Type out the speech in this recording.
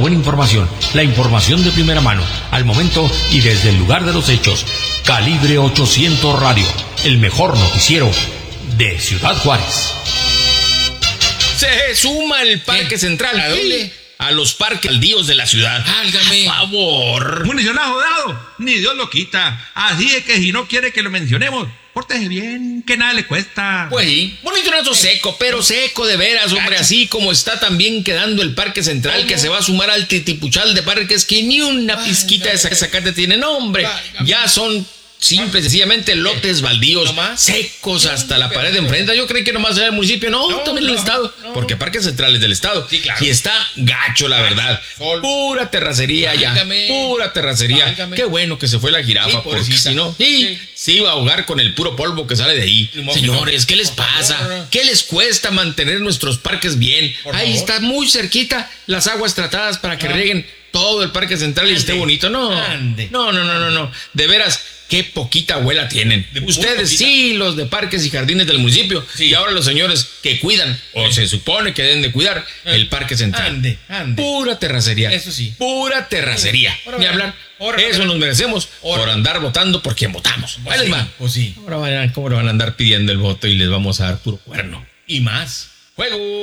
buena información, la información de primera mano, al momento y desde el lugar de los hechos. Calibre 800 Radio, el mejor noticiero de Ciudad Juárez. Se suma el Parque Central. ¿A dónde? A los parques baldíos de la ciudad. Válgame. Por favor. Municionado dado, ni Dios lo quita. Así es que si no quiere que lo mencionemos, pórtese bien, que nada le cuesta. Pues sí, monitorazo seco, pero seco de veras, hombre, así como está también quedando el Parque Central, que se va a sumar al titipuchal de parques que ni una pizquita de zacate tiene. No, hombre, ya son simple, sencillamente lotes baldíos, secos hasta la pared de enfrente. Yo creí que nomás era el municipio, no, también el estado, porque Parque Central es del estado. Sí, claro. Y está gacho, la verdad. Pura terracería ya, pura terracería. Qué bueno que se fue la jirafa, porque si no, se iba a ahogar con el puro polvo que sale de ahí. Señores, ¿qué les pasa? ¿Qué les cuesta mantener nuestros parques bien? Ahí está muy cerquita las aguas tratadas para que rieguen todo el Parque Central y esté bonito. No, de veras, qué poquita abuela tienen. Ustedes sí, los de parques y jardines del municipio. Y ahora los señores que cuidan, o se supone que deben de cuidar, el Parque Central. Pura terracería. Eso sí. Pura terracería. Ni hablar. Eso nos merecemos por andar votando por quien votamos. Ahí les va. Pues sí. Ahora ¿cómo van a andar pidiendo el voto y les vamos a dar puro cuerno? Y más. ¡Juego!